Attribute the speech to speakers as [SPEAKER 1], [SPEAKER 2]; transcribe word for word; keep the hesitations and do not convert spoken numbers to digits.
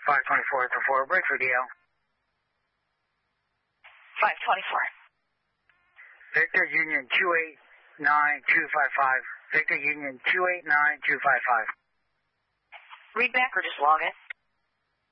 [SPEAKER 1] five twenty-four to four, break for D L.
[SPEAKER 2] five twenty-four.
[SPEAKER 1] Victor Union two eight nine two five five. Victor Union two eight nine two five five.
[SPEAKER 2] Read back or just log it?